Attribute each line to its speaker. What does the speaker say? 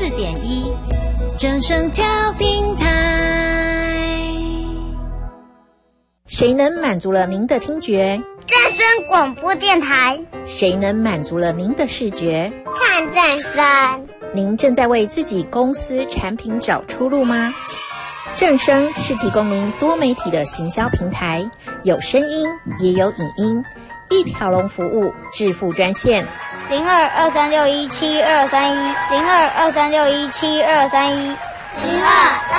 Speaker 1: 94.1正声调频台。
Speaker 2: 谁能满足了您的听觉？
Speaker 3: 正声广播电台。
Speaker 2: 谁能满足了您的视觉？
Speaker 3: 看正声。
Speaker 2: 您正在为自己公司产品找出路吗？正声是提供您多媒体的行销平台，有声音也有影音，一条龙服务，致富专线
Speaker 3: 0223617231，0223617231，02